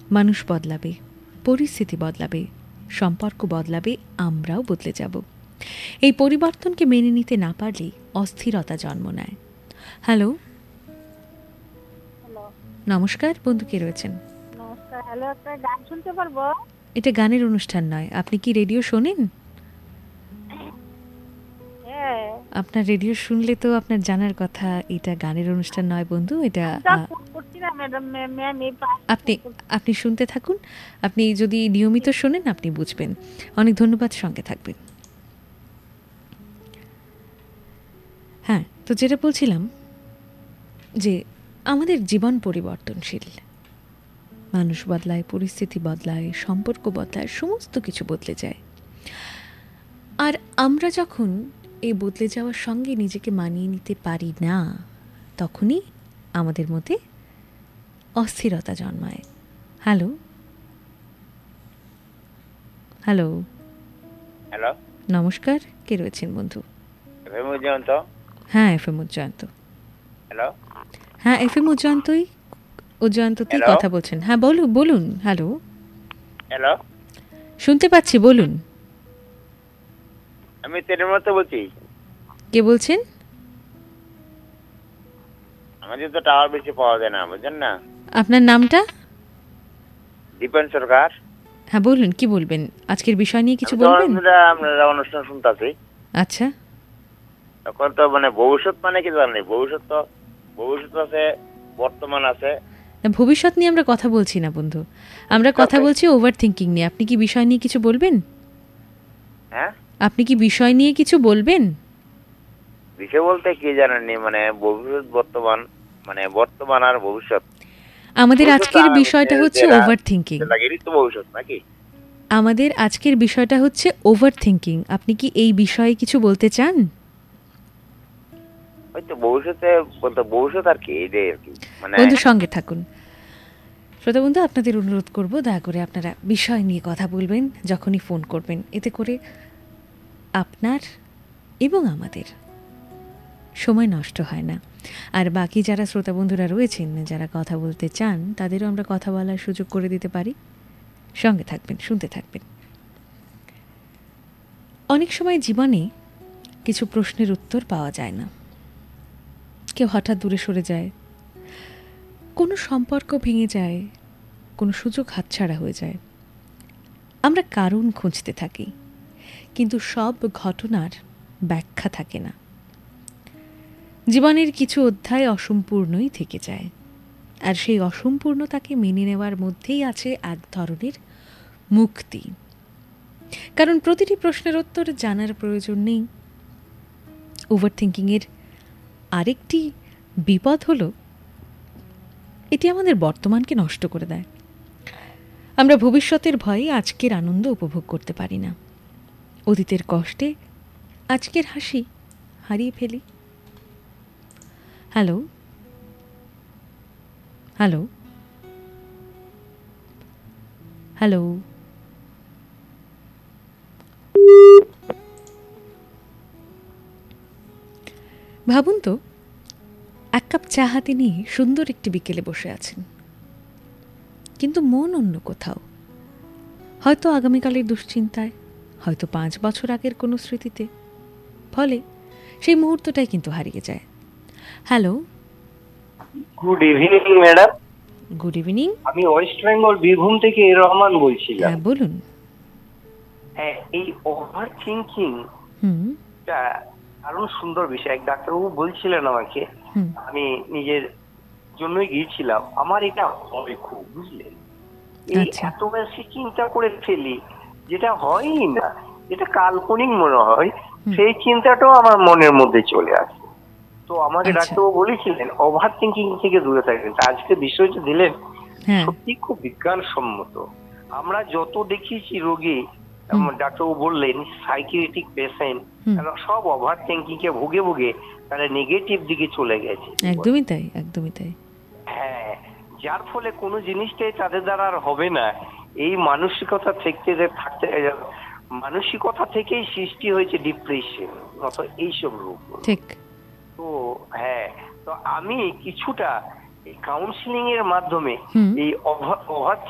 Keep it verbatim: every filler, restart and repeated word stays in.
মানুষ বদলাবে, পরিস্থিতি বদলাবে, সম্পর্ক বদলাবে, আমরাও বদলে যাব। এই পরিবর্তনকে মেনে নিতে না পারলে অস্থিরতা জন্ম নেয়। হ্যালো, নমস্কার, বন্ধু কে রয়েছেন? নমস্কার। হ্যালো, একটা গান শুনতে পারবো? এটা গানের অনুষ্ঠান নয়। আপনি কি রেডিও শোনেন? হ্যাঁ। আপনার রেডিও শুনলে তো আপনার জানার কথা এটা গানের অনুষ্ঠান নয় বন্ধু, এটা করছি না ম্যাডাম, ম্যাম এই আপনি আপনি শুনতে থাকুন। আপনি যদি নিয়মিত শোনেন আপনি বুঝবেন। অনেক ধন্যবাদ, সঙ্গে থাকবেন। হ্যাঁ, তো যেটা বলছিলাম যে আমাদের জীবন পরিবর্তনশীল। মানুষ বদলায়, পরিস্থিতি বদলায়, সম্পর্ক বদলায়, সমস্ত কিছু বদলে যায়। আর আমরা যখন এই বদলে যাওয়ার সঙ্গে নিজেকে মানিয়ে নিতে পারি না, তখনই আমাদের মধ্যে অস্থিরতা জন্মায়। হ্যালো হ্যালো হ্যালো, নমস্কার, কে রয়েছেন বন্ধু? এফএম উজ্জয়ন্ত। হ্যাঁ, এফএম উজ্জয়ন্ত। হ্যালো, হ্যাঁ, এফএম উজ্জয়ন্তই উজ্জয়ন্ততেই কথা বলছেন। হ্যাঁ, বলুন বলুন। হ্যালো হ্যালো, শুনতে পাচ্ছি, বলুন। আমি তেলের মতো বলছি। কে বলছেন? আমাদের তো টাওয়ার বেশি পাওয়া যায় না, বুঝছেন না। আপনার নামটা? দীপেন সরকার। হ্যাঁ, বলুন, কি বলবেন? আজকের বিষয় নিয়ে কিছু বলবেন? আমরা অনুষ্ঠান শুনতেছি। আচ্ছা, তখন তো মানে ভবিষ্যৎ মানে কি জানি, ভবিষ্যৎ তো ভবিষ্যৎ আছে, বর্তমান আছে। না, ভবিষ্যৎ নিয়ে আমরা কথা বলছি না বন্ধু, আমরা কথা বলছি ওভার থিঙ্কিং নিয়ে। আপনি কি বিষয় নিয়ে কিছু বলবেন? হ্যাঁ, আপনি কি বিষয় নিয়ে কিছু বলবেন? বিষয় বলতে কি জানেননি, মানে ভবিষ্যৎ, বর্তমান, মানে বর্তমান আর ভবিষ্যৎ। আমাদের আজকের বিষয়টা হচ্ছে ওভার থিঙ্কিং। ভবিষ্যৎ নাকি? আমাদের আজকের বিষয়টা হচ্ছে ওভার থিঙ্কিং। আপনি কি এই বিষয়ে কিছু বলতে চান? হয়তো ভবিষ্যতে বলতে ভবিষ্যৎ আর কি, এটাই আর কি। মানে বন্ধু, সঙ্গে থাকুন। শ্রোতা বন্ধু, আপনাদের অনুরোধ করব, দয়া করে আপনারা বিষয় নিয়ে কথা বলবেন যখনই ফোন করবেন। এতে করে আপনার এবং আমাদের সময় নষ্ট হয় না। আর বাকি যারা শ্রোতা বন্ধুরা রয়েছেন, যারা কথা বলতে চান, তাদেরও আমরা কথা বলার সুযোগ করে দিতে পারি। সঙ্গে থাকবেন, শুনতে থাকবেন। অনেক সময় জীবনে কিছু প্রশ্নের উত্তর পাওয়া যায় না। কেউ হঠাৎ দূরে সরে যায়, কোনো সম্পর্ক ভেঙে যায়, কোনো সুযোগ হাতছাড়া হয়ে যায়। আমরা কারণ খুঁজতে থাকি, কিন্তু সব ঘটনার ব্যাখ্যা থাকে না। জীবনের কিছু অধ্যায় অসম্পূর্ণই থেকে যায়, আর সেই অসম্পূর্ণতাকে মেনে নেওয়ার মধ্যেই আছে এক ধরনের মুক্তি। কারণ প্রতিটি প্রশ্নের উত্তর জানার প্রয়োজন নেই। ওভার থিঙ্কিংয়ের আরেকটি বিপদ হলো, এটি আমাদের বর্তমানকে নষ্ট করে দেয়। আমরা ভবিষ্যতের ভয়ে আজকের আনন্দ উপভোগ করতে পারি না। অতীতের কষ্টে আজকের হাসি হারিয়ে ফেলি। হ্যালো হ্যালো হ্যালো ভাবুন তো, এক কাপ চা হাতে নিয়ে সুন্দর একটি বিকেলে বসে আছেন, কিন্তু মন অন্য কোথাও। হয়তো আগামীকালের দুশ্চিন্তায়, হয়তো পাঁচ বছর আগের কোনো স্মৃতিতে। ফলে সেই মুহূর্তটাই কিন্তু হারিয়ে যায়। Hello, good evening madam. Good evening. আমি ওয়েস্ট বেঙ্গল বীরভূম থেকে রহমান বলছিলাম। হ্যাঁ, বলুন। হ্যাঁ, এই ওভার থিঙ্কিং হুম টা দারুণ সুন্দর বিষয়। এক ডাক্তারবাবু বলছিলেন আমাকে, আমি নিজের জন্যই গিয়েছিলাম, আমার এটা হয় খুব, বুঝলেন। এই এত বেশি চিন্তা করে ফেলি, যেটা হয়ই না, যেটা কাল্পনিক মনে হয়, সেই চিন্তাটাও আমার মনের মধ্যে চলে আসে। তো আমাকে ডাক্তারবাবু বলেছিলেন ওভার থিঙ্কিং থেকে দূরে থাকবেন। আজকে বিষয়টা দিলেন, সত্যি খুব বিজ্ঞানসম্মত। আমরা যত দেখিয়েছি রোগী, ডাক্তারবাবু বললেন সাইকিয়াট্রিক পেশেন্ট সব ওভার থিঙ্কিং কে ভুগে ভুগে তারা নেগেটিভ দিকে চলে গেছে। একদমই তাই, একদমই তাই। হ্যাঁ, যার ফলে কোনো জিনিসটাই তাদের দ্বারা আর হবে না। এই মানসিকতা থেকে থাকতে, মানসিকতা থেকেই সৃষ্টি হয়েছে ডিপ্রেশন মতো এইসব রোগ। ঠিক। তো হ্যাঁ, তো আমি কিছুটা কাউন্সিলিং এর মাধ্যমে এই ওভার